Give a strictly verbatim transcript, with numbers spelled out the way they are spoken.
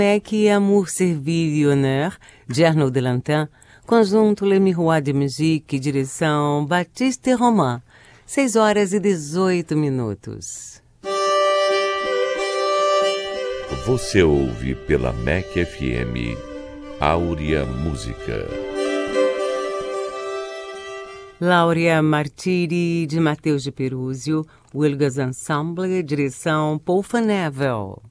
Mac Amour Servir et Honneur, de Arnaud Delantin, conjunto Le Miroir de Musique, direção Baptiste Romain, seis horas e dezoito minutos. Você ouve pela M E C F M Áurea Música. Laurea Martiri, de Matheus de Perúzio, Wilgas Ensemble, direção Paul Van Nevel.